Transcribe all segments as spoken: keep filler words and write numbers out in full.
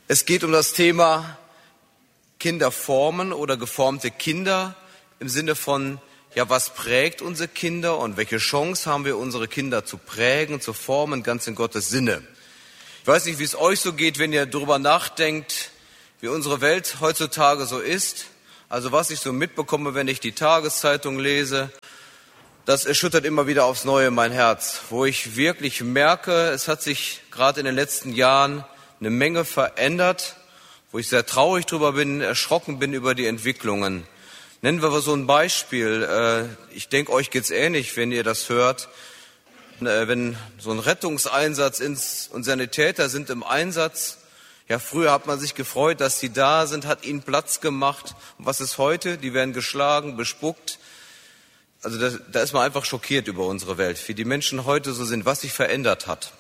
Es geht um das Thema Kinder formen oder geformte Kinder im Sinne von, ja, was prägt unsere Kinder und welche Chance haben wir, unsere Kinder zu prägen, zu formen, ganz in Gottes Sinne. Ich weiß nicht, wie es euch so geht, wenn ihr darüber nachdenkt, wie unsere Welt heutzutage so ist. Also was ich so mitbekomme, wenn ich die Tageszeitung lese, das erschüttert immer wieder aufs Neue mein Herz, wo ich wirklich merke, es hat sich gerade in den letzten Jahren eine Menge verändert, wo ich sehr traurig drüber bin, erschrocken bin über die Entwicklungen. Nennen wir mal so ein Beispiel. Ich denke, euch geht's ähnlich, wenn ihr das hört. Wenn so ein Rettungseinsatz ist und Sanitäter sind im Einsatz, ja, früher hat man sich gefreut, dass sie da sind, hat ihnen Platz gemacht. Und was ist heute? Die werden geschlagen, bespuckt. Also da, da ist man einfach schockiert über unsere Welt, wie die Menschen heute so sind, was sich verändert hat.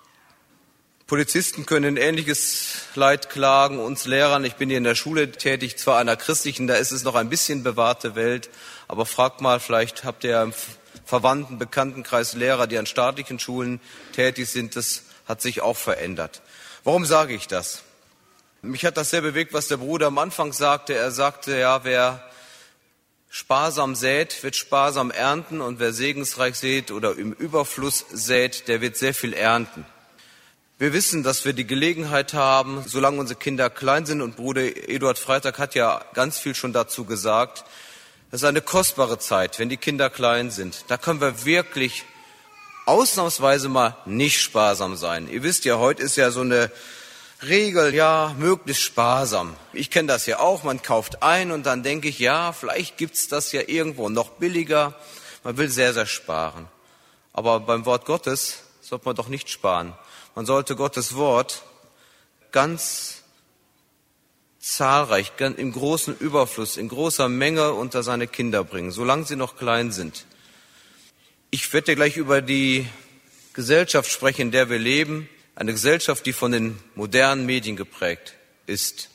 Polizisten können ähnliches Leid klagen, uns Lehrern. Ich bin hier in der Schule tätig, zwar einer christlichen, da ist es noch ein bisschen bewahrte Welt, aber fragt mal, vielleicht habt ihr im Verwandten, Bekanntenkreis Lehrer, die an staatlichen Schulen tätig sind, das hat sich auch verändert. Warum sage ich das? Mich hat das sehr bewegt, was der Bruder am Anfang sagte. Er sagte, ja, wer sparsam sät, wird sparsam ernten, und wer segensreich sät oder im Überfluss sät, der wird sehr viel ernten. Wir wissen, dass wir die Gelegenheit haben, solange unsere Kinder klein sind, und Bruder Eduard Freitag hat ja ganz viel schon dazu gesagt, das ist eine kostbare Zeit, wenn die Kinder klein sind. Da können wir wirklich ausnahmsweise mal nicht sparsam sein. Ihr wisst ja, heute ist ja so eine Regel, ja, möglichst sparsam. Ich kenne das ja auch, man kauft ein und dann denke ich, ja, vielleicht gibt's das ja irgendwo noch billiger. Man will sehr, sehr sparen. Aber beim Wort Gottes sollte man doch nicht sparen. Man sollte Gottes Wort ganz zahlreich, im großen Überfluss, in großer Menge unter seine Kinder bringen, solange sie noch klein sind. Ich werde gleich über die Gesellschaft sprechen, in der wir leben. Eine Gesellschaft, die von den modernen Medien geprägt ist.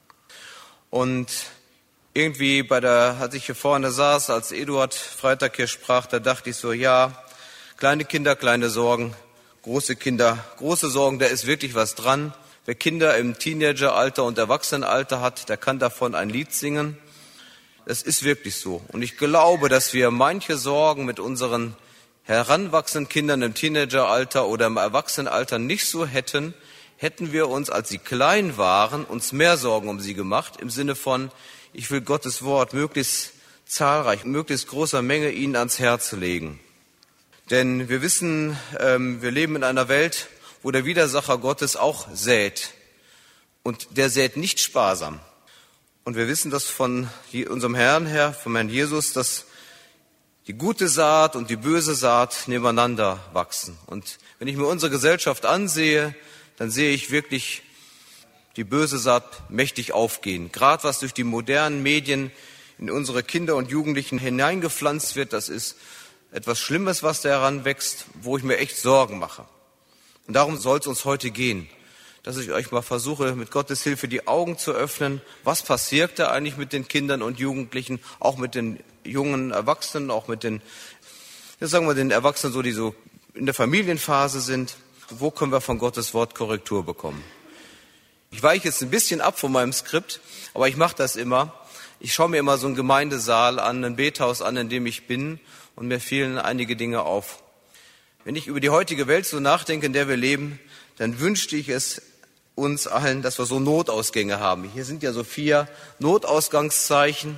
Und irgendwie bei der, als ich hier vorne saß, als Eduard Freitag hier sprach, da dachte ich so, ja, kleine Kinder, kleine Sorgen. Große Kinder, große Sorgen, da ist wirklich was dran. Wer Kinder im Teenageralter und Erwachsenenalter hat, der kann davon ein Lied singen. Das ist wirklich so. Und ich glaube, dass wir manche Sorgen mit unseren heranwachsenden Kindern im Teenageralter oder im Erwachsenenalter nicht so hätten, hätten wir uns, als sie klein waren, uns mehr Sorgen um sie gemacht, im Sinne von, ich will Gottes Wort möglichst zahlreich, möglichst großer Menge ihnen ans Herz legen. Denn wir wissen, ähm, wir leben in einer Welt, wo der Widersacher Gottes auch sät. Und der sät nicht sparsam. Und wir wissen das von unserem Herrn her, vom Herrn Jesus, dass die gute Saat und die böse Saat nebeneinander wachsen. Und wenn ich mir unsere Gesellschaft ansehe, dann sehe ich wirklich die böse Saat mächtig aufgehen. Gerade was durch die modernen Medien in unsere Kinder und Jugendlichen hineingepflanzt wird, das ist etwas Schlimmes, was da heranwächst, wo ich mir echt Sorgen mache. Und darum soll es uns heute gehen, dass ich euch mal versuche, mit Gottes Hilfe die Augen zu öffnen. Was passiert da eigentlich mit den Kindern und Jugendlichen, auch mit den jungen Erwachsenen, auch mit den, ja, sagen wir, den Erwachsenen, so, die so in der Familienphase sind. Wo können wir von Gottes Wort Korrektur bekommen? Ich weiche jetzt ein bisschen ab von meinem Skript, aber ich mache das immer. Ich schaue mir immer so einen Gemeindesaal an, ein Bethaus an, in dem ich bin, und mir fielen einige Dinge auf. Wenn ich über die heutige Welt so nachdenke, in der wir leben, dann wünschte ich es uns allen, dass wir so Notausgänge haben. Hier sind ja so vier Notausgangszeichen.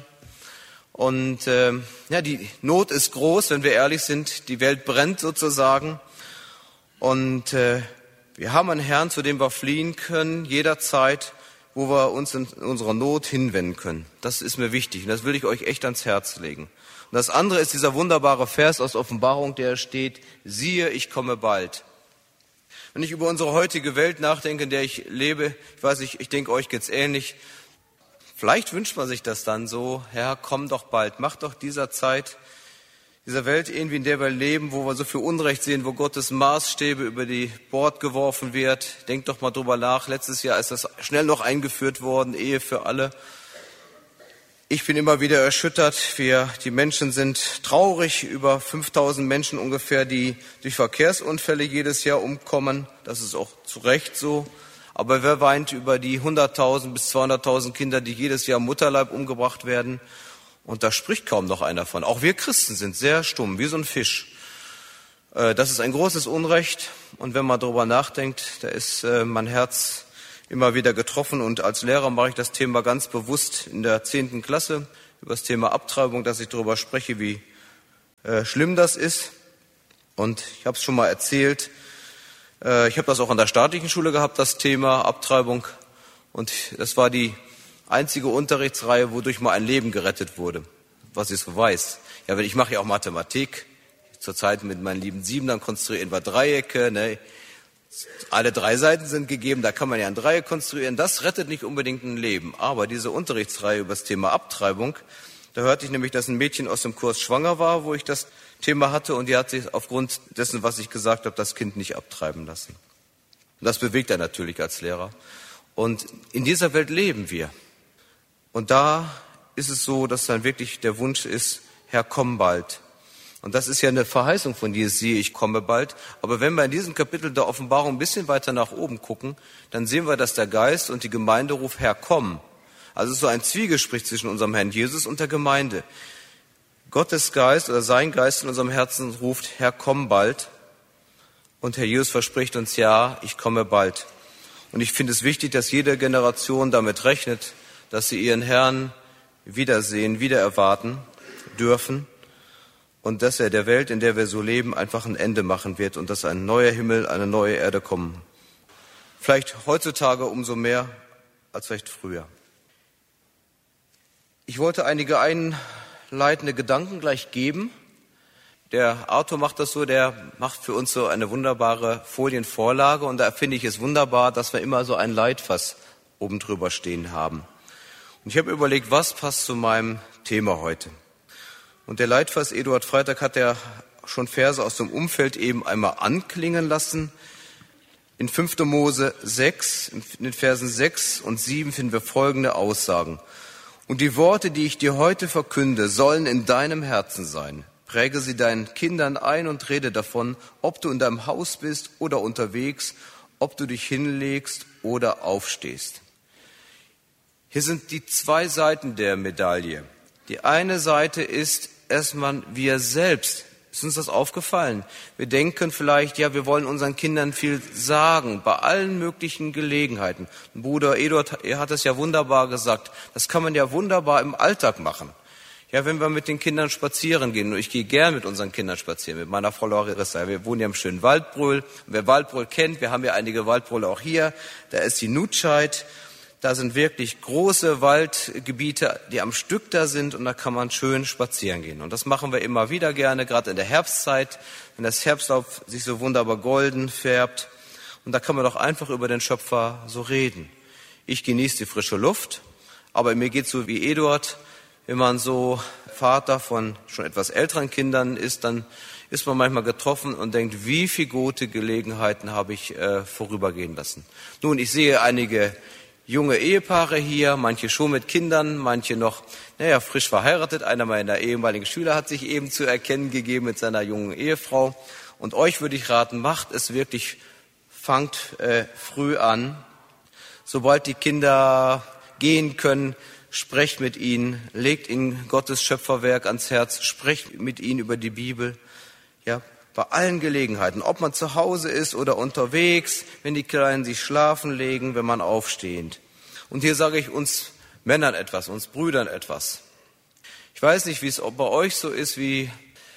Und äh, ja, die Not ist groß, wenn wir ehrlich sind. Die Welt brennt sozusagen. Und äh, wir haben einen Herrn, zu dem wir fliehen können, jederzeit, wo wir uns in unserer Not hinwenden können. Das ist mir wichtig und das will ich euch echt ans Herz legen. Und das andere ist dieser wunderbare Vers aus Offenbarung, der steht, siehe, ich komme bald. Wenn ich über unsere heutige Welt nachdenke, in der ich lebe, ich weiß nicht, ich denke, euch geht's ähnlich. Vielleicht wünscht man sich das dann so, Herr, komm doch bald, mach doch dieser Zeit, dieser Welt irgendwie, in der wir leben, wo wir so viel Unrecht sehen, wo Gottes Maßstäbe über die Bord geworfen wird. Denkt doch mal drüber nach. Letztes Jahr ist das schnell noch eingeführt worden, Ehe für alle. Ich bin immer wieder erschüttert. Wir, die Menschen sind traurig über fünftausend Menschen ungefähr, die durch Verkehrsunfälle jedes Jahr umkommen. Das ist auch zu Recht so. Aber wer weint über die hunderttausend bis zweihunderttausend Kinder, die jedes Jahr im Mutterleib umgebracht werden? Und da spricht kaum noch einer von. Auch wir Christen sind sehr stumm, wie so ein Fisch. Das ist ein großes Unrecht. Und wenn man darüber nachdenkt, da ist mein Herz immer wieder getroffen. Und als Lehrer mache ich das Thema ganz bewusst in der zehnten Klasse über das Thema Abtreibung, dass ich darüber spreche, wie äh, schlimm das ist. Und ich habe es schon mal erzählt. Äh, ich habe das auch an der staatlichen Schule gehabt, das Thema Abtreibung. Und das war die einzige Unterrichtsreihe, wodurch mal ein Leben gerettet wurde, was ich so weiß. Ja, ich mache ja auch Mathematik. Zurzeit mit meinen lieben Siebenern konstruieren wir Dreiecke. Ne? Alle drei Seiten sind gegeben, da kann man ja ein Dreieck konstruieren. Das rettet nicht unbedingt ein Leben. Aber diese Unterrichtsreihe über das Thema Abtreibung, da hörte ich nämlich, dass ein Mädchen aus dem Kurs schwanger war, wo ich das Thema hatte. Und die hat sich aufgrund dessen, was ich gesagt habe, das Kind nicht abtreiben lassen. Und das bewegt er natürlich als Lehrer. Und in dieser Welt leben wir. Und da ist es so, dass dann wirklich der Wunsch ist, Herr, komm bald. Und das ist ja eine Verheißung von dir, siehe, ich komme bald. Aber wenn wir in diesem Kapitel der Offenbarung ein bisschen weiter nach oben gucken, dann sehen wir, dass der Geist und die Gemeinde ruft, Herr, komm. Also es ist so ein Zwiegespräch zwischen unserem Herrn Jesus und der Gemeinde. Gottes Geist oder sein Geist in unserem Herzen ruft, Herr, komm bald. Und Herr Jesus verspricht uns, ja, ich komme bald. Und ich finde es wichtig, dass jede Generation damit rechnet, dass sie ihren Herrn wiedersehen, wieder erwarten dürfen. Und dass er der Welt, in der wir so leben, einfach ein Ende machen wird und dass ein neuer Himmel, eine neue Erde kommen. Vielleicht heutzutage umso mehr als vielleicht früher. Ich wollte einige einleitende Gedanken gleich geben. Der Arthur macht das so, der macht für uns so eine wunderbare Folienvorlage und da finde ich es wunderbar, dass wir immer so ein Leitfass oben drüber stehen haben. Und ich habe überlegt, was passt zu meinem Thema heute? Und der Leitfass Eduard Freitag hat ja schon Verse aus dem Umfeld eben einmal anklingen lassen. In fünfter Mose sechs, in den Versen sechs und sieben finden wir folgende Aussagen. Und die Worte, die ich dir heute verkünde, sollen in deinem Herzen sein. Präge sie deinen Kindern ein und rede davon, ob du in deinem Haus bist oder unterwegs, ob du dich hinlegst oder aufstehst. Hier sind die zwei Seiten der Medaille. Die eine Seite ist erstmal wir selbst. Ist uns das aufgefallen? Wir denken vielleicht, ja, wir wollen unseren Kindern viel sagen, bei allen möglichen Gelegenheiten. Bruder Eduard, er hat es ja wunderbar gesagt, das kann man ja wunderbar im Alltag machen. Ja, wenn wir mit den Kindern spazieren gehen, und ich gehe gern mit unseren Kindern spazieren, mit meiner Frau Larissa, wir wohnen ja im schönen Waldbröl. Wer Waldbröl kennt, wir haben ja einige Waldbröle auch hier, da ist die Nutscheid. Da sind wirklich große Waldgebiete, die am Stück da sind und da kann man schön spazieren gehen. Und das machen wir immer wieder gerne, gerade in der Herbstzeit, wenn das Herbstlaub sich so wunderbar golden färbt. Und da kann man doch einfach über den Schöpfer so reden. Ich genieße die frische Luft, aber mir geht's so wie Eduard. Wenn man so Vater von schon etwas älteren Kindern ist, dann ist man manchmal getroffen und denkt, wie viele gute Gelegenheiten habe ich äh, vorübergehen lassen. Nun, ich sehe einige junge Ehepaare hier, manche schon mit Kindern, manche noch, naja, frisch verheiratet. Einer meiner ehemaligen Schüler hat sich eben zu erkennen gegeben mit seiner jungen Ehefrau. Und euch würde ich raten, macht es wirklich, fangt äh, früh an. Sobald die Kinder gehen können, sprecht mit ihnen, legt ihnen Gottes Schöpferwerk ans Herz, sprecht mit ihnen über die Bibel. Ja, bei allen Gelegenheiten, ob man zu Hause ist oder unterwegs, wenn die Kleinen sich schlafen legen, wenn man aufsteht. Und hier sage ich uns Männern etwas, uns Brüdern etwas. Ich weiß nicht, wie es bei euch so ist, wie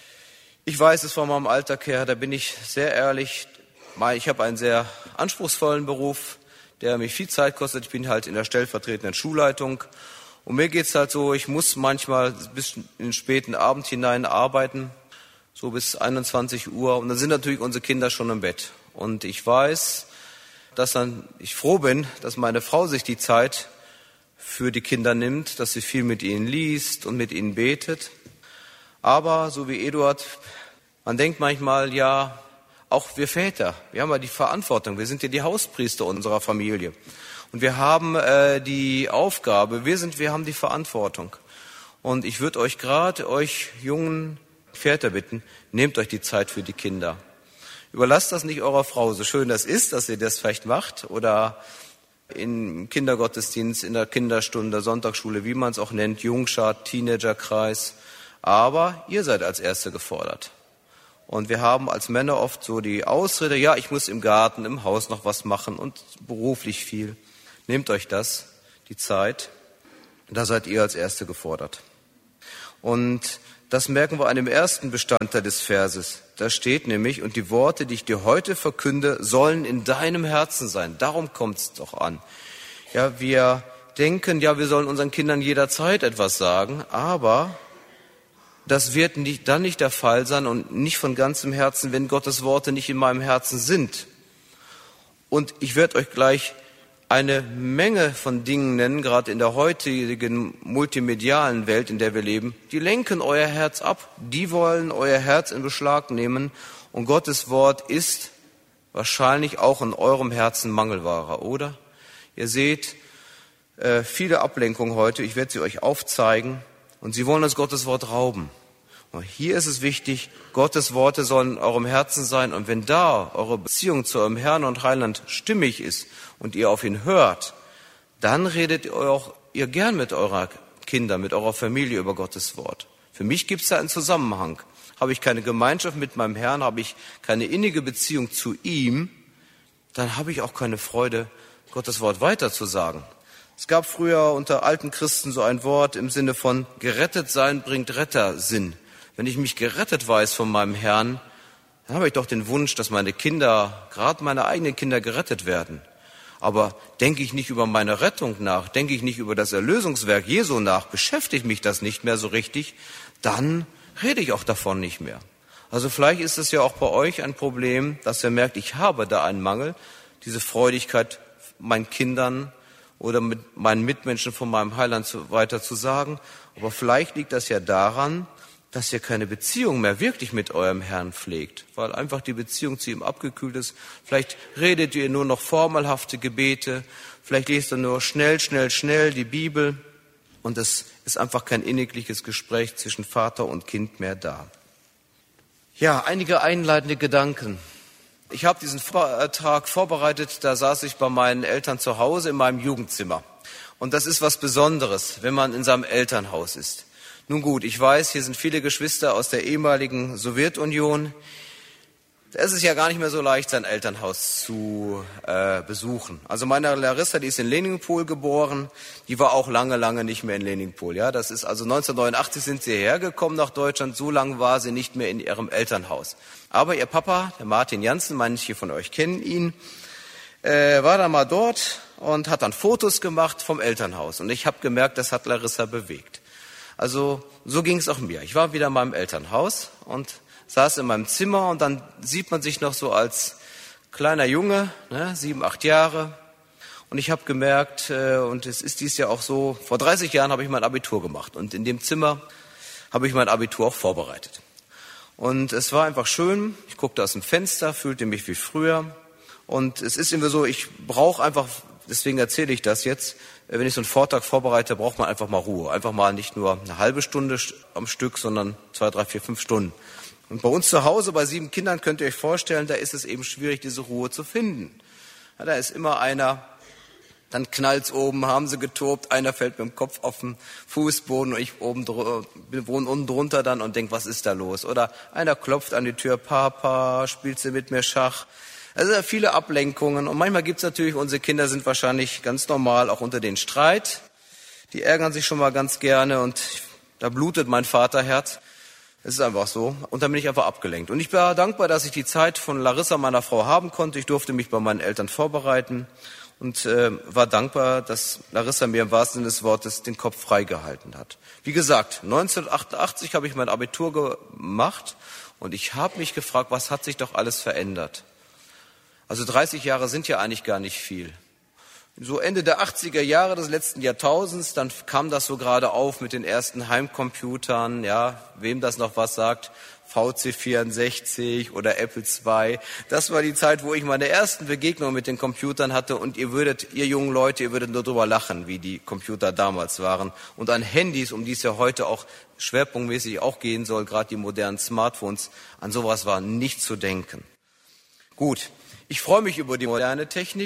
ich weiß es von meinem Alltag her, da bin ich sehr ehrlich. Ich habe einen sehr anspruchsvollen Beruf, der mich viel Zeit kostet. Ich bin halt in der stellvertretenden Schulleitung. Und mir geht's halt so, ich muss manchmal bis in den späten Abend hinein arbeiten. So bis einundzwanzig Uhr. Und dann sind natürlich unsere Kinder schon im Bett. Und ich weiß, dass dann ich froh bin, dass meine Frau sich die Zeit für die Kinder nimmt, dass sie viel mit ihnen liest und mit ihnen betet. Aber so wie Eduard, man denkt manchmal, ja, auch wir Väter, wir haben ja die Verantwortung. Wir sind ja die Hauspriester unserer Familie. Und wir haben äh, die Aufgabe, wir sind, wir haben die Verantwortung. Und ich würde euch gerade, euch jungen Väter bitten, nehmt euch die Zeit für die Kinder. Überlasst das nicht eurer Frau, so schön das ist, dass ihr das vielleicht macht, oder im Kindergottesdienst, in der Kinderstunde, Sonntagsschule, wie man es auch nennt, Jungschar, Teenagerkreis. Aber ihr seid als Erste gefordert. Und wir haben als Männer oft so die Ausrede, ja, ich muss im Garten, im Haus noch was machen und beruflich viel. Nehmt euch das, die Zeit. Da seid ihr als Erste gefordert. Und das merken wir an dem ersten Bestandteil des Verses. Da steht nämlich, und die Worte, die ich dir heute verkünde, sollen in deinem Herzen sein. Darum kommt es doch an. Ja, wir denken, ja, wir sollen unseren Kindern jederzeit etwas sagen, aber das wird nicht, dann nicht der Fall sein und nicht von ganzem Herzen, wenn Gottes Worte nicht in meinem Herzen sind. Und ich werde euch gleich eine Menge von Dingen nennen, gerade in der heutigen multimedialen Welt, in der wir leben, die lenken euer Herz ab, die wollen euer Herz in Beschlag nehmen und Gottes Wort ist wahrscheinlich auch in eurem Herzen Mangelware, oder? Ihr seht äh, viele Ablenkungen heute, ich werde sie euch aufzeigen und sie wollen uns Gottes Wort rauben. Und hier ist es wichtig, Gottes Worte sollen in eurem Herzen sein und wenn da eure Beziehung zu eurem Herrn und Heiland stimmig ist und ihr auf ihn hört, dann redet ihr auch ihr gern mit eurer Kinder, mit eurer Familie über Gottes Wort. Für mich gibt es da einen Zusammenhang. Habe ich keine Gemeinschaft mit meinem Herrn, habe ich keine innige Beziehung zu ihm, dann habe ich auch keine Freude, Gottes Wort weiterzusagen. Es gab früher unter alten Christen so ein Wort im Sinne von gerettet sein bringt Rettersinn. Wenn ich mich gerettet weiß von meinem Herrn, dann habe ich doch den Wunsch, dass meine Kinder, gerade meine eigenen Kinder, gerettet werden. Aber denke ich nicht über meine Rettung nach, denke ich nicht über das Erlösungswerk Jesu nach, beschäftigt mich das nicht mehr so richtig, dann rede ich auch davon nicht mehr. Also vielleicht ist es ja auch bei euch ein Problem, dass ihr merkt, ich habe da einen Mangel, diese Freudigkeit meinen Kindern oder mit meinen Mitmenschen von meinem Heiland weiter zu sagen. Aber vielleicht liegt das ja daran, dass ihr keine Beziehung mehr wirklich mit eurem Herrn pflegt, weil einfach die Beziehung zu ihm abgekühlt ist. Vielleicht redet ihr nur noch formelhafte Gebete, vielleicht lest ihr nur schnell, schnell, schnell die Bibel und es ist einfach kein innigliches Gespräch zwischen Vater und Kind mehr da. Ja, einige einleitende Gedanken. Ich habe diesen Vortrag vorbereitet, da saß ich bei meinen Eltern zu Hause in meinem Jugendzimmer. Und das ist was Besonderes, wenn man in seinem Elternhaus ist. Nun gut, ich weiß, hier sind viele Geschwister aus der ehemaligen Sowjetunion. Da ist es ja gar nicht mehr so leicht, sein Elternhaus zu äh, besuchen. Also meine Larissa, die ist in Leninpol geboren, die war auch lange, lange nicht mehr in Leninpol. Ja, das ist also neunzehnhundertneunundachtzig sind sie hergekommen nach Deutschland, so lange war sie nicht mehr in ihrem Elternhaus. Aber ihr Papa, der Martin Jansen, manche von euch kennen ihn, äh, war dann mal dort und hat dann Fotos gemacht vom Elternhaus. Und ich habe gemerkt, das hat Larissa bewegt. Also so ging es auch mir. Ich war wieder in meinem Elternhaus und saß in meinem Zimmer und dann sieht man sich noch so als kleiner Junge, ne, sieben, acht Jahre. Und ich habe gemerkt, äh, und es ist dies ja auch so, vor dreißig Jahren habe ich mein Abitur gemacht und in dem Zimmer habe ich mein Abitur auch vorbereitet. Und es war einfach schön, ich guckte aus dem Fenster, fühlte mich wie früher und es ist immer so, ich brauche einfach, deswegen erzähle ich das jetzt, wenn ich so einen Vortrag vorbereite, braucht man einfach mal Ruhe. Einfach mal nicht nur eine halbe Stunde am Stück, sondern zwei, drei, vier, fünf Stunden. Und bei uns zu Hause, bei sieben Kindern, könnt ihr euch vorstellen, da ist es eben schwierig, diese Ruhe zu finden. Ja, da ist immer einer, dann knallt's oben, haben sie getobt, einer fällt mit dem Kopf auf den Fußboden und ich oben wohne unten drunter dann und denk, was ist da los? Oder einer klopft an die Tür, Papa, spielst du mit mir Schach? Also viele Ablenkungen und manchmal gibt's natürlich, unsere Kinder sind wahrscheinlich ganz normal auch unter den Streit. Die ärgern sich schon mal ganz gerne und da blutet mein Vaterherz. Es ist einfach so. Und dann bin ich einfach abgelenkt. Und ich bin dankbar, dass ich die Zeit von Larissa, meiner Frau, haben konnte. Ich durfte mich bei meinen Eltern vorbereiten und äh, war dankbar, dass Larissa mir im wahrsten Sinne des Wortes den Kopf freigehalten hat. Wie gesagt, neunzehnhundertachtundachtzig habe ich mein Abitur gemacht und ich habe mich gefragt, was hat sich doch alles verändert? Also dreißig Jahre sind ja eigentlich gar nicht viel. So Ende der achtziger Jahre des letzten Jahrtausends, dann kam das so gerade auf mit den ersten Heimcomputern, ja, wem das noch was sagt, V C vierundsechzig oder Apple zwei. Das war die Zeit, wo ich meine ersten Begegnungen mit den Computern hatte und ihr würdet, ihr jungen Leute, ihr würdet nur drüber lachen, wie die Computer damals waren. Und an Handys, um die es ja heute auch schwerpunktmäßig auch gehen soll, gerade die modernen Smartphones, an sowas war nicht zu denken. Gut. Ich freue mich über die moderne Technik.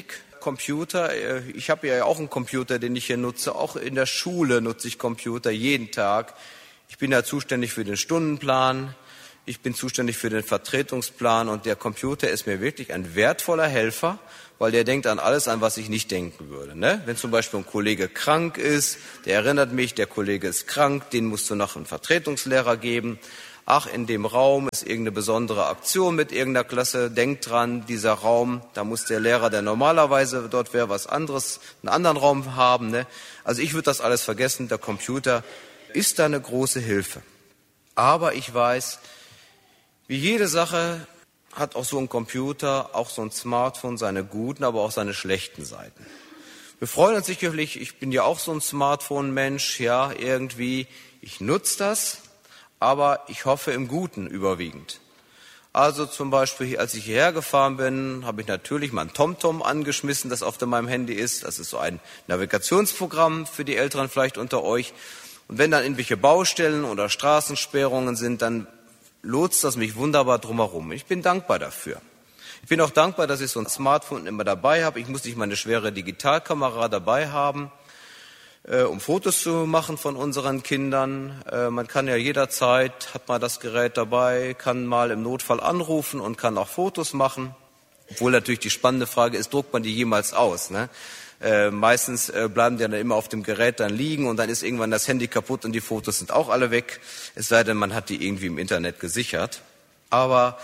Computer. Ich habe ja auch einen Computer, den ich hier nutze. Auch in der Schule nutze ich Computer jeden Tag. Ich bin ja zuständig für den Stundenplan. Ich bin zuständig für den Vertretungsplan. Und der Computer ist mir wirklich ein wertvoller Helfer, weil der denkt an alles, an was ich nicht denken würde. Ne? Wenn zum Beispiel ein Kollege krank ist, der erinnert mich, der Kollege ist krank, den musst du noch einen Vertretungslehrer geben. Ach, in dem Raum ist irgendeine besondere Aktion mit irgendeiner Klasse. Denkt dran, dieser Raum, da muss der Lehrer, der normalerweise dort wäre, was anderes, einen anderen Raum haben. Ne? Also ich würde das alles vergessen. Der Computer ist da eine große Hilfe. Aber ich weiß, wie jede Sache hat auch so ein Computer, auch so ein Smartphone seine guten, aber auch seine schlechten Seiten. Wir freuen uns sicherlich, ich bin ja auch so ein Smartphone-Mensch, ja, irgendwie, ich nutze das, aber ich hoffe im Guten überwiegend. Also zum Beispiel, als ich hierher gefahren bin, habe ich natürlich mein TomTom angeschmissen, das auf meinem Handy ist. Das ist so ein Navigationsprogramm für die Älteren vielleicht unter euch. Und wenn dann irgendwelche Baustellen oder Straßensperrungen sind, dann lotst das mich wunderbar drumherum. Ich bin dankbar dafür. Ich bin auch dankbar, dass ich so ein Smartphone immer dabei habe. Ich muss nicht meine schwere Digitalkamera dabei haben, äh, um Fotos zu machen von unseren Kindern. Äh, man kann ja jederzeit, hat man das Gerät dabei, kann mal im Notfall anrufen und kann auch Fotos machen. Obwohl natürlich die spannende Frage ist, druckt man die jemals aus, ne? Äh, meistens äh, bleiben die dann immer auf dem Gerät dann liegen und dann ist irgendwann das Handy kaputt und die Fotos sind auch alle weg. Es sei denn, man hat die irgendwie im Internet gesichert. Aber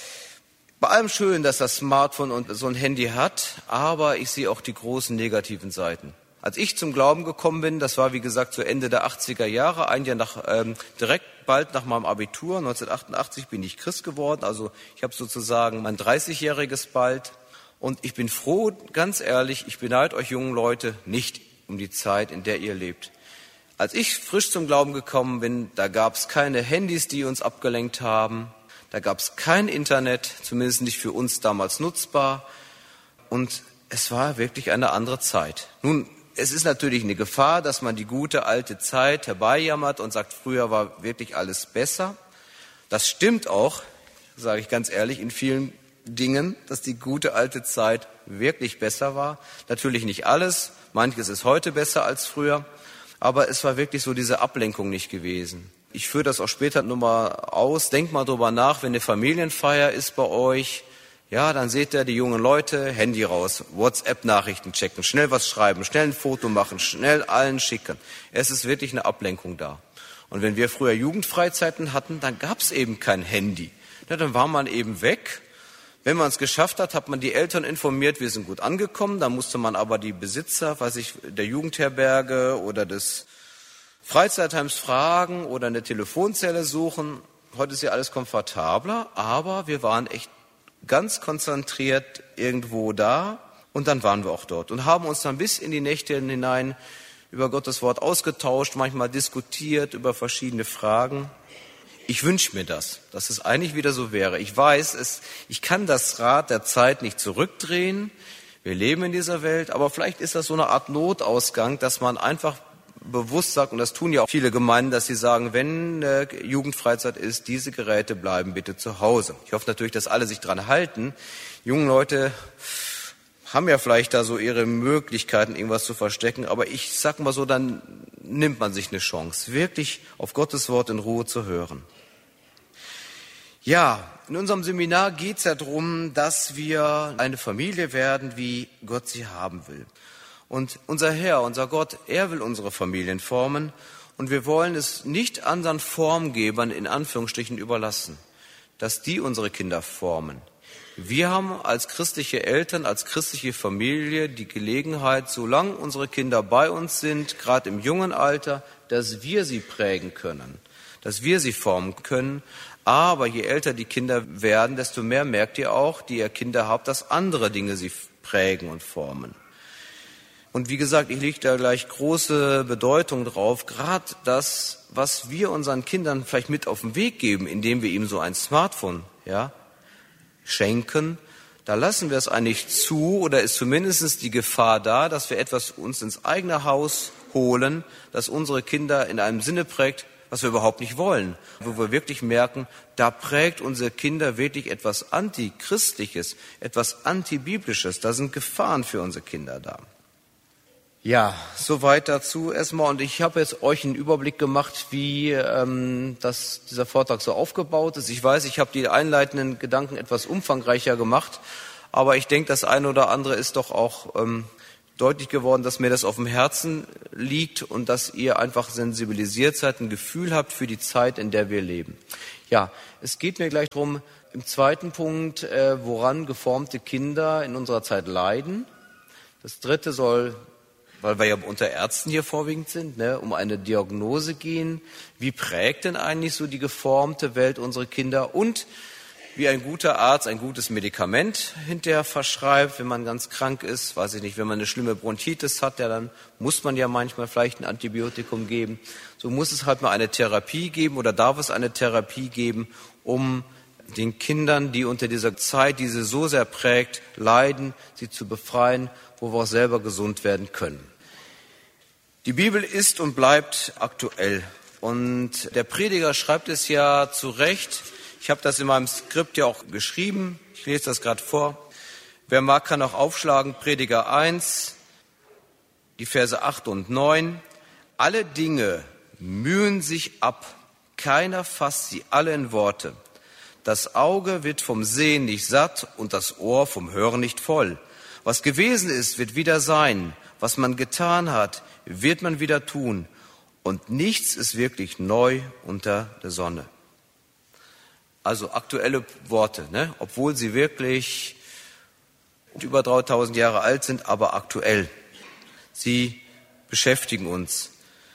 bei allem schön, dass das Smartphone und so ein Handy hat, aber ich sehe auch die großen negativen Seiten. Als ich zum Glauben gekommen bin, das war wie gesagt zu Ende der achtziger Jahre, ein Jahr nach, ähm, direkt bald nach meinem Abitur, neunzehnhundertachtundachtzig bin ich Christ geworden, also ich habe sozusagen mein dreißigjähriges bald. Und ich bin froh, ganz ehrlich, ich beneide euch jungen Leute nicht um die Zeit, in der ihr lebt. Als ich frisch zum Glauben gekommen bin, da gab es keine Handys, die uns abgelenkt haben. Da gab es kein Internet, zumindest nicht für uns damals nutzbar. Und es war wirklich eine andere Zeit. Nun, es ist natürlich eine Gefahr, dass man die gute alte Zeit herbeijammert und sagt, früher war wirklich alles besser. Das stimmt auch, sage ich ganz ehrlich, in vielen Dingen, dass die gute alte Zeit wirklich besser war. Natürlich nicht alles, manches ist heute besser als früher, aber es war wirklich so diese Ablenkung nicht gewesen. Ich führe das auch später nochmal aus, denkt mal drüber nach, wenn eine Familienfeier ist bei euch, ja, dann seht ihr die jungen Leute, Handy raus, WhatsApp-Nachrichten checken, schnell was schreiben, schnell ein Foto machen, schnell allen schicken. Es ist wirklich eine Ablenkung da. Und wenn wir früher Jugendfreizeiten hatten, dann gab es eben kein Handy. Ja, dann war man eben weg. Wenn man es geschafft hat, hat man die Eltern informiert, wir sind gut angekommen. Dann musste man aber die Besitzer, weiß ich, der Jugendherberge oder des Freizeitheims fragen oder eine Telefonzelle suchen. Heute ist ja alles komfortabler, aber wir waren echt ganz konzentriert irgendwo da und dann waren wir auch dort und haben uns dann bis in die Nächte hinein über Gottes Wort ausgetauscht, manchmal diskutiert über verschiedene Fragen. Ich wünsche mir das, dass es eigentlich wieder so wäre. Ich weiß, es, ich kann das Rad der Zeit nicht zurückdrehen. Wir leben in dieser Welt, aber vielleicht ist das so eine Art Notausgang, dass man einfach bewusst sagt, und das tun ja auch viele Gemeinden, dass sie sagen, wenn äh, Jugendfreizeit ist, diese Geräte bleiben bitte zu Hause. Ich hoffe natürlich, dass alle sich dran halten. Junge Leute haben ja vielleicht da so ihre Möglichkeiten, irgendwas zu verstecken, aber ich sag mal so, dann nimmt man sich eine Chance, wirklich auf Gottes Wort in Ruhe zu hören. Ja, in unserem Seminar geht es ja darum, dass wir eine Familie werden, wie Gott sie haben will. Und unser Herr, unser Gott, er will unsere Familien formen und wir wollen es nicht anderen Formgebern in Anführungsstrichen überlassen, dass die unsere Kinder formen. Wir haben als christliche Eltern, als christliche Familie die Gelegenheit, solange unsere Kinder bei uns sind, gerade im jungen Alter, dass wir sie prägen können, dass wir sie formen können. Aber je älter die Kinder werden, desto mehr merkt ihr auch, die ihr Kinder habt, dass andere Dinge sie prägen und formen. Und wie gesagt, ich lege da gleich große Bedeutung drauf, gerade das, was wir unseren Kindern vielleicht mit auf den Weg geben, indem wir ihm so ein Smartphone, ja, schenken, da lassen wir es eigentlich zu oder ist zumindest die Gefahr da, dass wir etwas uns ins eigene Haus holen, das unsere Kinder in einem Sinne prägt, was wir überhaupt nicht wollen, wo wir wirklich merken, da prägt unsere Kinder wirklich etwas Antichristliches, etwas Antibiblisches. Da sind Gefahren für unsere Kinder da. Ja, soweit dazu erstmal. Und ich habe jetzt euch einen Überblick gemacht, wie ähm, das, dieser Vortrag so aufgebaut ist. Ich weiß, ich habe die einleitenden Gedanken etwas umfangreicher gemacht, aber ich denke, das eine oder andere ist doch auch ähm, deutlich geworden, dass mir das auf dem Herzen liegt und dass ihr einfach sensibilisiert seid, ein Gefühl habt für die Zeit, in der wir leben. Ja, es geht mir gleich darum, im zweiten Punkt, äh, woran geformte Kinder in unserer Zeit leiden. Das dritte soll, weil wir ja unter Ärzten hier vorwiegend sind, ne, um eine Diagnose gehen. Wie prägt denn eigentlich so die geformte Welt unsere Kinder? Und wie ein guter Arzt ein gutes Medikament hinterher verschreibt, wenn man ganz krank ist, weiß ich nicht, wenn man eine schlimme Bronchitis hat, ja, dann muss man ja manchmal vielleicht ein Antibiotikum geben. So muss es halt mal eine Therapie geben oder darf es eine Therapie geben, um den Kindern, die unter dieser Zeit, die sie so sehr prägt, leiden, sie zu befreien, wo wir auch selber gesund werden können. Die Bibel ist und bleibt aktuell. Und der Prediger schreibt es ja zu Recht. Ich habe das in meinem Skript ja auch geschrieben. Ich lese das gerade vor. Wer mag, kann auch aufschlagen. Prediger eins, die Verse acht und neun. Alle Dinge mühen sich ab. Keiner fasst sie alle in Worte. Das Auge wird vom Sehen nicht satt und das Ohr vom Hören nicht voll. Was gewesen ist, wird wieder sein. Was man getan hat, wird man wieder tun. Und nichts ist wirklich neu unter der Sonne. Also aktuelle Worte, ne? Obwohl sie wirklich über dreitausend Jahre alt sind, aber aktuell. Sie beschäftigen uns.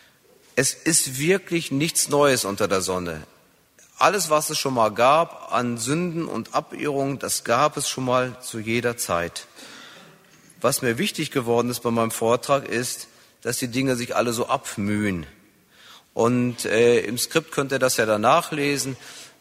Es ist wirklich nichts Neues unter der Sonne. Alles, was es schon mal gab an Sünden und Abirrungen, das gab es schon mal zu jeder Zeit. Was mir wichtig geworden ist bei meinem Vortrag ist, dass die Dinge sich alle so abmühen. Und äh, im Skript könnt ihr das ja dann nachlesen.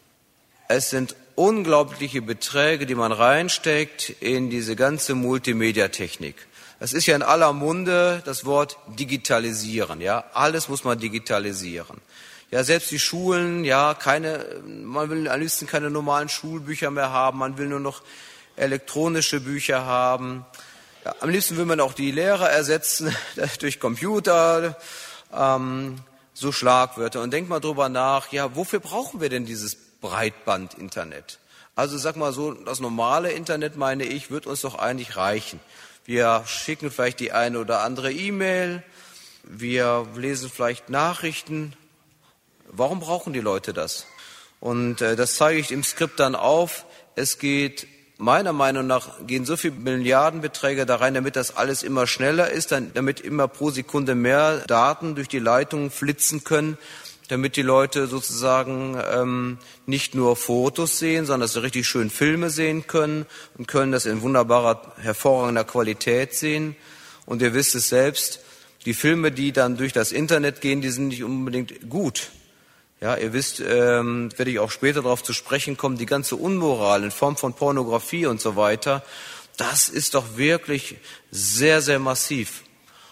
Es sind unglaubliche Beträge, die man reinsteckt in diese ganze Multimedia-Technik. Das ist ja in aller Munde das Wort digitalisieren. Ja, alles muss man digitalisieren. Ja, selbst die Schulen, ja, keine, man will am liebsten keine normalen Schulbücher mehr haben. Man will nur noch elektronische Bücher haben. Ja, am liebsten will man auch die Lehrer ersetzen durch Computer, ähm, so Schlagwörter. Und denkt mal drüber nach, ja, wofür brauchen wir denn dieses Breitband-Internet? Also sag mal so, das normale Internet, meine ich, wird uns doch eigentlich reichen. Wir schicken vielleicht die eine oder andere E-Mail, wir lesen vielleicht Nachrichten. Warum brauchen die Leute das? Und äh, das zeige ich im Skript dann auf. Es geht meiner Meinung nach gehen so viele Milliardenbeträge da rein, damit das alles immer schneller ist, damit immer pro Sekunde mehr Daten durch die Leitungen flitzen können, damit die Leute sozusagen ähm, nicht nur Fotos sehen, sondern dass sie richtig schön Filme sehen können und können das in wunderbarer, hervorragender Qualität sehen. Und ihr wisst es selbst, die Filme, die dann durch das Internet gehen, die sind nicht unbedingt gut. Ja, ihr wisst, ähm, werde ich auch später darauf zu sprechen kommen, die ganze Unmoral in Form von Pornografie und so weiter, das ist doch wirklich sehr, sehr massiv.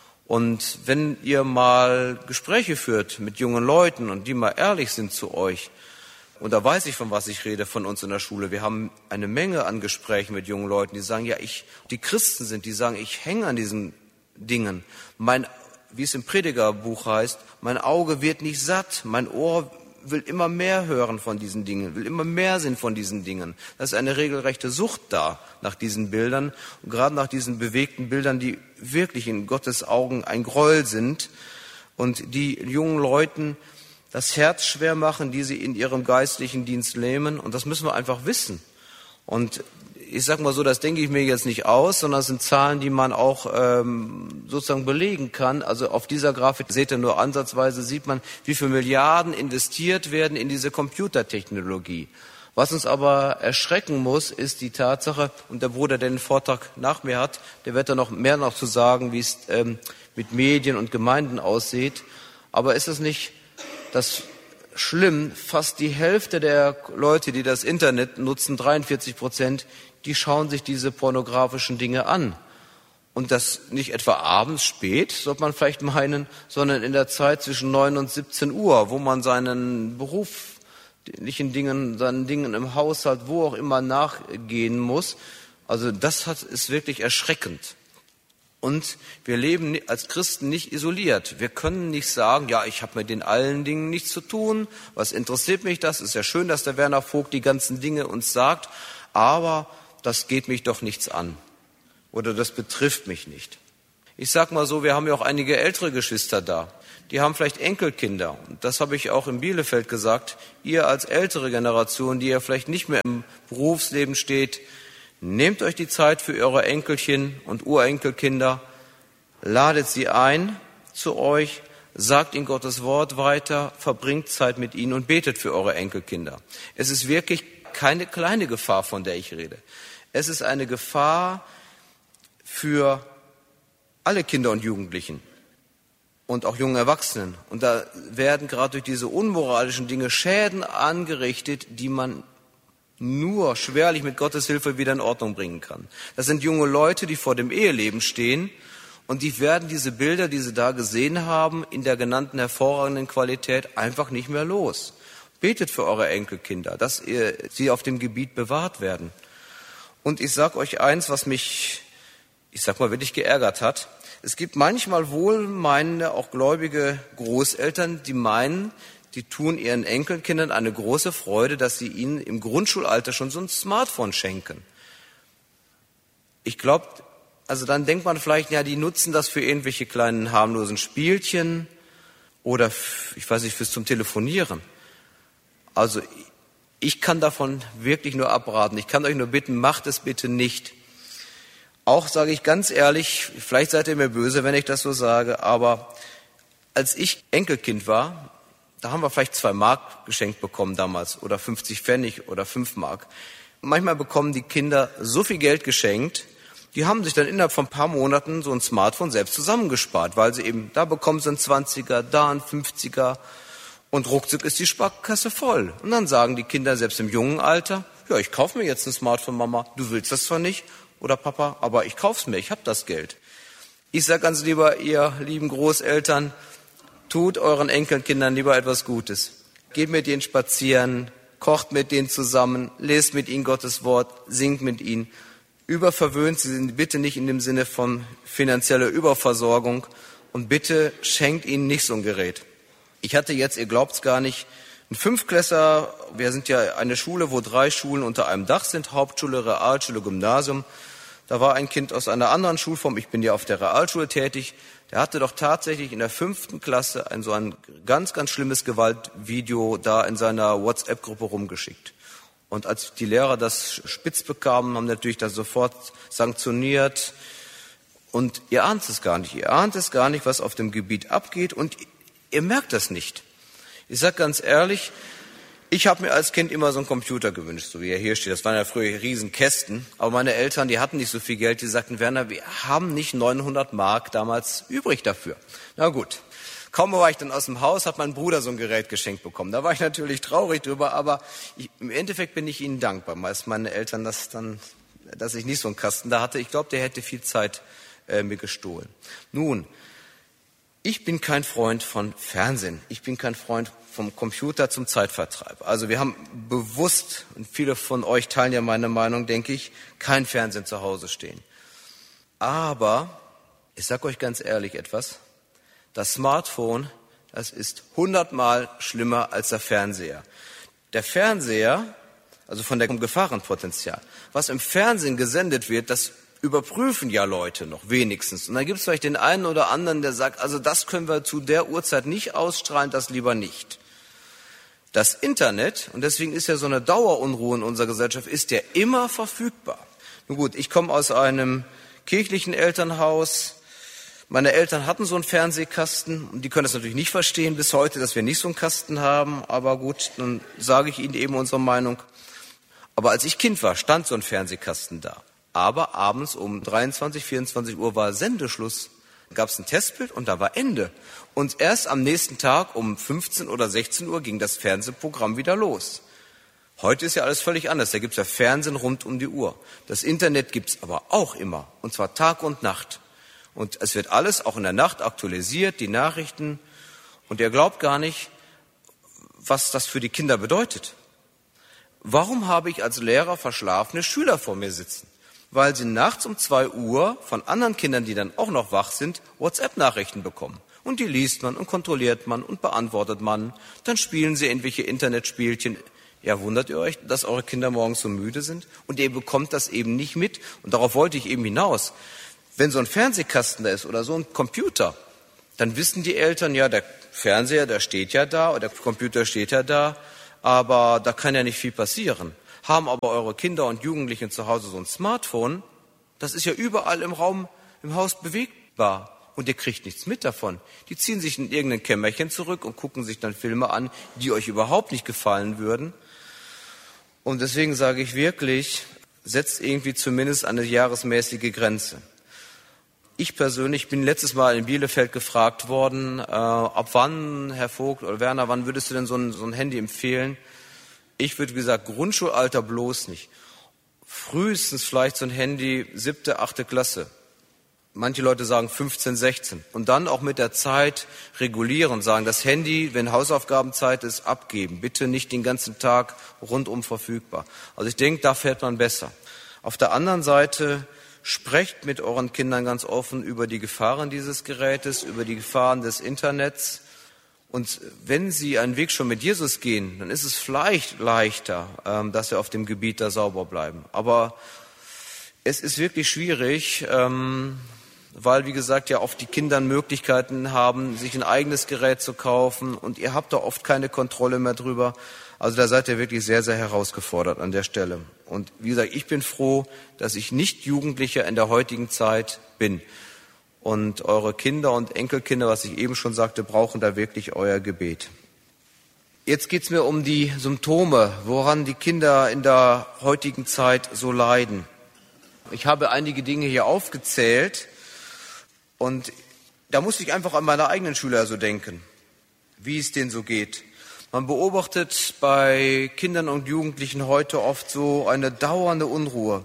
Und wenn ihr mal Gespräche führt mit jungen Leuten und die mal ehrlich sind zu euch, und da weiß ich, von was ich rede, von uns in der Schule, wir haben eine Menge an Gesprächen mit jungen Leuten, die sagen, ja, ich, die Christen sind, die sagen, ich hänge an diesen Dingen. Mein wie es im Predigerbuch heißt, mein Auge wird nicht satt, mein Ohr will immer mehr hören von diesen Dingen, will immer mehr sehen von diesen Dingen. Das ist eine regelrechte Sucht da nach diesen Bildern, und gerade nach diesen bewegten Bildern, die wirklich in Gottes Augen ein Gräuel sind und die jungen Leuten das Herz schwer machen, die sie in ihrem geistlichen Dienst lähmen. Und das müssen wir einfach wissen. Und ich sage mal so, das denke ich mir jetzt nicht aus, sondern es sind Zahlen, die man auch ähm, sozusagen belegen kann. Also auf dieser Grafik seht ihr nur ansatzweise, sieht man, wie viele Milliarden investiert werden in diese Computertechnologie. Was uns aber erschrecken muss, ist die Tatsache, und der Bruder, der den Vortrag nach mir hat, der wird da noch mehr noch zu sagen, wie es ähm, mit Medien und Gemeinden aussieht. Aber ist es nicht das schlimm, fast die Hälfte der Leute, die das Internet nutzen, dreiundvierzig Prozent, die schauen sich diese pornografischen Dinge an. Und das nicht etwa abends spät, sollte man vielleicht meinen, sondern in der Zeit zwischen neun und siebzehn Uhr, wo man seinen beruflichen Dingen, seinen Dingen im Haushalt, wo auch immer nachgehen muss. Also das hat, ist wirklich erschreckend. Und wir leben als Christen nicht isoliert. Wir können nicht sagen, ja, ich habe mit den allen Dingen nichts zu tun. Was interessiert mich das? Ist ja schön, dass der Werner Vogt die ganzen Dinge uns sagt, aber das geht mich doch nichts an. Oder das betrifft mich nicht. Ich sag mal so, wir haben ja auch einige ältere Geschwister da. Die haben vielleicht Enkelkinder. Und das habe ich auch in Bielefeld gesagt. Ihr als ältere Generation, die ja vielleicht nicht mehr im Berufsleben steht, nehmt euch die Zeit für eure Enkelchen und Urenkelkinder, ladet sie ein zu euch, sagt ihnen Gottes Wort weiter, verbringt Zeit mit ihnen und betet für eure Enkelkinder. Es ist wirklich keine kleine Gefahr, von der ich rede. Es ist eine Gefahr für alle Kinder und Jugendlichen und auch jungen Erwachsenen. Und da werden gerade durch diese unmoralischen Dinge Schäden angerichtet, die man nur schwerlich mit Gottes Hilfe wieder in Ordnung bringen kann. Das sind junge Leute, die vor dem Eheleben stehen und die werden diese Bilder, die sie da gesehen haben, in der genannten hervorragenden Qualität einfach nicht mehr los. Betet für eure Enkelkinder, dass ihr, sie auf dem Gebiet bewahrt werden. Und ich sage euch eins, was mich, ich sag mal, wirklich geärgert hat. Es gibt manchmal wohlmeinende, auch gläubige Großeltern, die meinen, die tun ihren Enkelkindern eine große Freude, dass sie ihnen im Grundschulalter schon so ein Smartphone schenken. Ich glaube, also dann denkt man vielleicht, ja, die nutzen das für irgendwelche kleinen harmlosen Spielchen oder, ich weiß nicht, fürs zum Telefonieren. Also ich kann davon wirklich nur abraten. Ich kann euch nur bitten, macht es bitte nicht. Auch sage ich ganz ehrlich, vielleicht seid ihr mir böse, wenn ich das so sage, aber als ich Enkelkind war, da haben wir vielleicht zwei Mark geschenkt bekommen damals oder fünfzig Pfennig oder fünf Mark. Manchmal bekommen die Kinder so viel Geld geschenkt, die haben sich dann innerhalb von ein paar Monaten so ein Smartphone selbst zusammengespart, weil sie eben, da bekommen sie einen Zwanziger, da einen Fünfziger und ruckzuck ist die Sparkasse voll. Und dann sagen die Kinder selbst im jungen Alter, ja, ich kaufe mir jetzt ein Smartphone, Mama, du willst das zwar nicht oder Papa, aber ich kauf's mir, ich habe das Geld. Ich sage ganz lieber, ihr lieben Großeltern, tut euren Enkelkindern lieber etwas Gutes. Geht mit ihnen spazieren, kocht mit denen zusammen, lest mit ihnen Gottes Wort, singt mit ihnen. Überverwöhnt sie sind bitte nicht in dem Sinne von finanzieller Überversorgung und bitte schenkt ihnen nicht so ein Gerät. Ich hatte jetzt, ihr glaubt's gar nicht, einen Fünftklässler, wir sind ja eine Schule, wo drei Schulen unter einem Dach sind, Hauptschule, Realschule, Gymnasium. Da war ein Kind aus einer anderen Schulform, ich bin ja auf der Realschule tätig, der hatte doch tatsächlich in der fünften Klasse ein so ein ganz, ganz schlimmes Gewaltvideo da in seiner WhatsApp-Gruppe rumgeschickt. Und als die Lehrer das spitz bekamen, haben natürlich das sofort sanktioniert. Und ihr ahnt es gar nicht, ihr ahnt es gar nicht, was auf dem Gebiet abgeht und ihr merkt das nicht. Ich sage ganz ehrlich, ich habe mir als Kind immer so einen Computer gewünscht, so wie er hier steht. Das waren ja früher Riesenkästen. Aber meine Eltern, die hatten nicht so viel Geld. Die sagten, Werner, wir haben nicht neunhundert Mark damals übrig dafür. Na gut, kaum war ich dann aus dem Haus, hat mein Bruder so ein Gerät geschenkt bekommen. Da war ich natürlich traurig drüber, aber ich, im Endeffekt bin ich ihnen dankbar, als meine Eltern das dann, dass ich nicht so einen Kasten da hatte. Ich glaube, der hätte viel Zeit äh, mir gestohlen. Nun, ich bin kein Freund von Fernsehen. Ich bin kein Freund vom Computer zum Zeitvertreib. Also wir haben bewusst, und viele von euch teilen ja meine Meinung, denke ich, kein Fernsehen zu Hause stehen. Aber, ich sage euch ganz ehrlich etwas, das Smartphone, das ist hundertmal schlimmer als der Fernseher. Der Fernseher, also von der Gefahrenpotenzial, was im Fernsehen gesendet wird, das überprüfen ja Leute noch wenigstens. Und dann gibt es vielleicht den einen oder anderen, der sagt, also das können wir zu der Uhrzeit nicht ausstrahlen, das lieber nicht. Das Internet, und deswegen ist ja so eine Dauerunruhe in unserer Gesellschaft, ist ja immer verfügbar. Nun gut, ich komme aus einem kirchlichen Elternhaus. Meine Eltern hatten so einen Fernsehkasten und die können das natürlich nicht verstehen bis heute, dass wir nicht so einen Kasten haben. Aber gut, dann sage ich Ihnen eben unsere Meinung. Aber als ich Kind war, stand so ein Fernsehkasten da. Aber abends um dreiundzwanzig, vierundzwanzig Uhr war Sendeschluss. Gab es ein Testbild und da war Ende. Und erst am nächsten Tag um fünfzehn oder sechzehn Uhr ging das Fernsehprogramm wieder los. Heute ist ja alles völlig anders. Da gibt es ja Fernsehen rund um die Uhr. Das Internet gibt es aber auch immer. Und zwar Tag und Nacht. Und es wird alles auch in der Nacht aktualisiert, die Nachrichten. Und ihr glaubt gar nicht, was das für die Kinder bedeutet. Warum habe ich als Lehrer verschlafene Schüler vor mir sitzen? Weil sie nachts um zwei Uhr von anderen Kindern, die dann auch noch wach sind, WhatsApp-Nachrichten bekommen. Und die liest man und kontrolliert man und beantwortet man. Dann spielen sie irgendwelche Internetspielchen. Ja, wundert ihr euch, dass eure Kinder morgens so müde sind? Und ihr bekommt das eben nicht mit. Und darauf wollte ich eben hinaus. Wenn so ein Fernsehkasten da ist oder so ein Computer, dann wissen die Eltern, ja, der Fernseher, der steht ja da oder der Computer steht ja da, aber da kann ja nicht viel passieren. Haben aber eure Kinder und Jugendlichen zu Hause so ein Smartphone, das ist ja überall im Raum, im Haus bewegbar und ihr kriegt nichts mit davon. Die ziehen sich in irgendein Kämmerchen zurück und gucken sich dann Filme an, die euch überhaupt nicht gefallen würden. Und deswegen sage ich wirklich, setzt irgendwie zumindest eine jahresmäßige Grenze. Ich persönlich bin letztes Mal in Bielefeld gefragt worden, äh, ab wann, Herr Vogt oder Werner, wann würdest du denn so ein, so ein Handy empfehlen? Ich würde, wie gesagt, Grundschulalter bloß nicht. Frühestens vielleicht so ein Handy, siebte, achte Klasse. Manche Leute sagen fünfzehn, sechzehn. Und dann auch mit der Zeit regulieren, sagen, das Handy, wenn Hausaufgabenzeit ist, abgeben. Bitte nicht den ganzen Tag rundum verfügbar. Also ich denke, da fährt man besser. Auf der anderen Seite, sprecht mit euren Kindern ganz offen über die Gefahren dieses Gerätes, über die Gefahren des Internets. Und wenn sie einen Weg schon mit Jesus gehen, dann ist es vielleicht leichter, dass wir auf dem Gebiet da sauber bleiben. Aber es ist wirklich schwierig, weil, wie gesagt, ja oft die Kinder Möglichkeiten haben, sich ein eigenes Gerät zu kaufen und ihr habt da oft keine Kontrolle mehr drüber. Also da seid ihr wirklich sehr, sehr herausgefordert an der Stelle. Und wie gesagt, ich bin froh, dass ich nicht Jugendlicher in der heutigen Zeit bin. Und eure Kinder und Enkelkinder, was ich eben schon sagte, brauchen da wirklich euer Gebet. Jetzt geht es mir um die Symptome, woran die Kinder in der heutigen Zeit so leiden. Ich habe einige Dinge hier aufgezählt und da musste ich einfach an meine eigenen Schüler so denken, wie es denen so geht. Man beobachtet bei Kindern und Jugendlichen heute oft so eine dauernde Unruhe.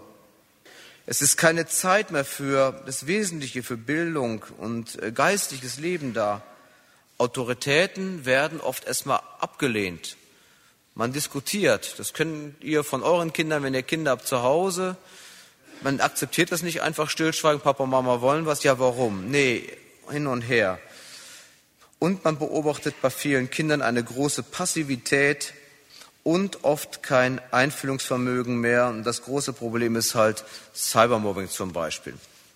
Es ist keine Zeit mehr für das Wesentliche, für Bildung und geistliches Leben da. Autoritäten werden oft erstmal abgelehnt. Man diskutiert. Das könnt ihr von euren Kindern, wenn ihr Kinder habt, zu Hause. Man akzeptiert das nicht einfach stillschweigend, Papa und Mama wollen was, ja warum? Nee, hin und her. Und man beobachtet bei vielen Kindern eine große Passivität und oft kein Einfühlungsvermögen mehr. Und das große Problem ist halt Cybermobbing zum Beispiel.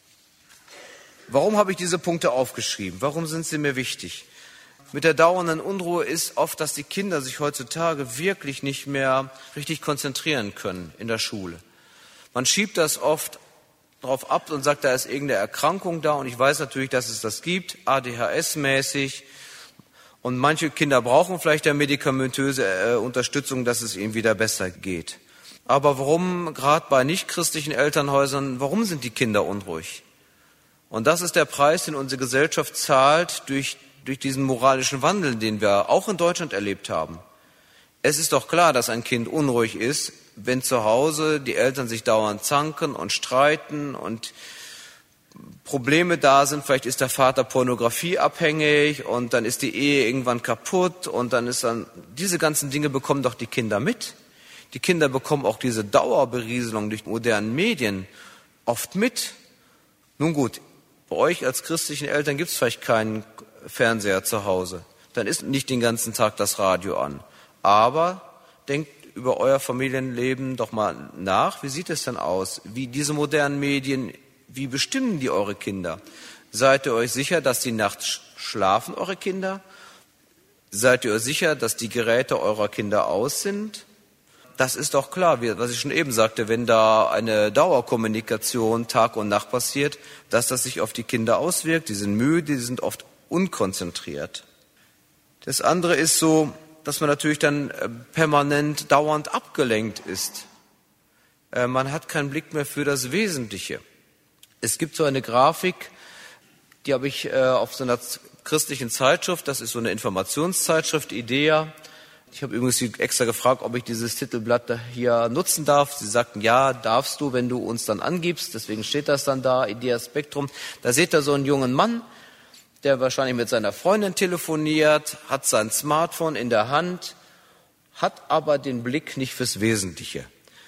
Warum habe ich diese Punkte aufgeschrieben? Warum sind sie mir wichtig? Mit der dauernden Unruhe ist oft, dass die Kinder sich heutzutage wirklich nicht mehr richtig konzentrieren können in der Schule. Man schiebt das oft drauf ab und sagt, da ist irgendeine Erkrankung da. Und ich weiß natürlich, dass es das gibt, A D H S-mäßig. Und manche Kinder brauchen vielleicht eine medikamentöse äh, Unterstützung, dass es ihnen wieder besser geht. Aber warum, gerade bei nichtchristlichen Elternhäusern, warum sind die Kinder unruhig? Und das ist der Preis, den unsere Gesellschaft zahlt durch, durch diesen moralischen Wandel, den wir auch in Deutschland erlebt haben. Es ist doch klar, dass ein Kind unruhig ist, wenn zu Hause die Eltern sich dauernd zanken und streiten und Probleme da sind, vielleicht ist der Vater pornografieabhängig und dann ist die Ehe irgendwann kaputt und dann ist dann, diese ganzen Dinge bekommen doch die Kinder mit. Die Kinder bekommen auch diese Dauerberieselung durch modernen Medien oft mit. Nun gut, bei euch als christlichen Eltern gibt es vielleicht keinen Fernseher zu Hause. Dann ist nicht den ganzen Tag das Radio an. Aber denkt über euer Familienleben doch mal nach. Wie sieht es denn aus? Wie diese modernen Medien, wie bestimmen die eure Kinder? Seid ihr euch sicher, dass die nachts schlafen, eure Kinder? Seid ihr euch sicher, dass die Geräte eurer Kinder aus sind? Das ist doch klar, was ich schon eben sagte, wenn da eine Dauerkommunikation Tag und Nacht passiert, dass das sich auf die Kinder auswirkt. Die sind müde, die sind oft unkonzentriert. Das andere ist so, dass man natürlich dann permanent dauernd abgelenkt ist. Man hat keinen Blick mehr für das Wesentliche. Es gibt so eine Grafik, die habe ich auf so einer christlichen Zeitschrift, das ist so eine Informationszeitschrift, IDEA, Ich habe übrigens Sie extra gefragt, ob ich dieses Titelblatt hier nutzen darf. Sie sagten, ja, darfst du, wenn du uns dann angibst. Deswegen steht das dann da, Idea Spektrum. Da seht ihr so einen jungen Mann, der wahrscheinlich mit seiner Freundin telefoniert, hat sein Smartphone in der Hand, hat aber den Blick nicht fürs Wesentliche.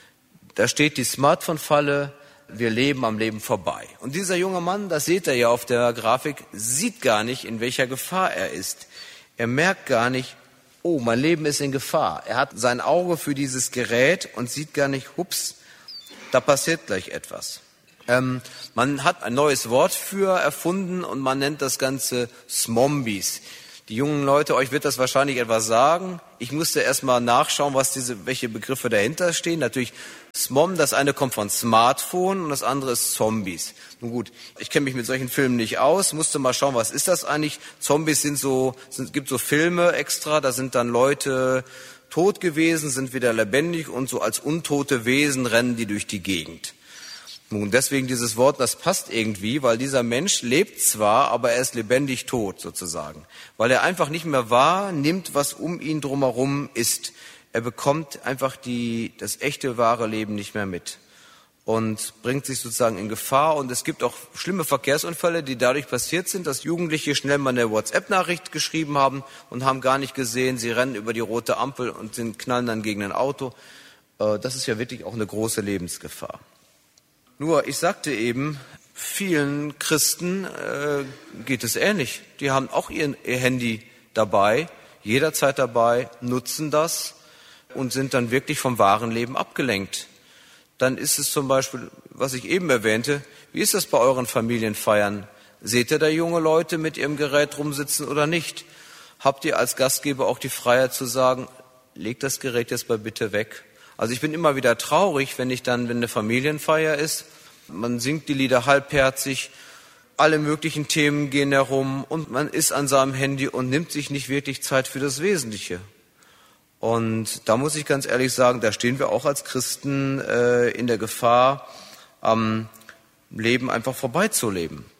Da steht die Smartphone-Falle, wir leben am Leben vorbei. Und dieser junge Mann, das seht ihr ja auf der Grafik, sieht gar nicht, in welcher Gefahr er ist. Er merkt gar nicht, oh, mein Leben ist in Gefahr. Er hat sein Auge für dieses Gerät und sieht gar nicht, hups, da passiert gleich etwas. Ähm, man hat ein neues Wort für erfunden und man nennt das Ganze Smombies. Die jungen Leute, euch wird das wahrscheinlich etwas sagen. Ich musste erst mal nachschauen, was diese, welche Begriffe dahinter stehen. Natürlich Smom, das eine kommt von Smartphone und das andere ist Zombies. Nun gut, ich kenne mich mit solchen Filmen nicht aus, musste mal schauen, was ist das eigentlich? Zombies sind so, es gibt so Filme extra, da sind dann Leute tot gewesen, sind wieder lebendig und so als untote Wesen rennen die durch die Gegend. Nun, deswegen dieses Wort, das passt irgendwie, weil dieser Mensch lebt zwar, aber er ist lebendig tot sozusagen. Weil er einfach nicht mehr wahrnimmt, was um ihn drumherum ist. Er bekommt einfach die, das echte, wahre Leben nicht mehr mit und bringt sich sozusagen in Gefahr. Und es gibt auch schlimme Verkehrsunfälle, die dadurch passiert sind, dass Jugendliche schnell mal eine WhatsApp-Nachricht geschrieben haben und haben gar nicht gesehen, sie rennen über die rote Ampel und sind, knallen dann gegen ein Auto. Das ist ja wirklich auch eine große Lebensgefahr. Nur, ich sagte eben, vielen Christen äh, geht es ähnlich. Die haben auch ihr, ihr Handy dabei, jederzeit dabei, nutzen das und sind dann wirklich vom wahren Leben abgelenkt. Dann ist es zum Beispiel, was ich eben erwähnte, wie ist das bei euren Familienfeiern? Seht ihr da junge Leute mit ihrem Gerät rumsitzen oder nicht? Habt ihr als Gastgeber auch die Freiheit zu sagen, legt das Gerät jetzt mal bitte weg? Also ich bin immer wieder traurig, wenn ich dann, wenn eine Familienfeier ist, man singt die Lieder halbherzig, alle möglichen Themen gehen herum und man ist an seinem Handy und nimmt sich nicht wirklich Zeit für das Wesentliche. Und da muss ich ganz ehrlich sagen, da stehen wir auch als Christen äh, in der Gefahr, am Leben einfach vorbeizuleben.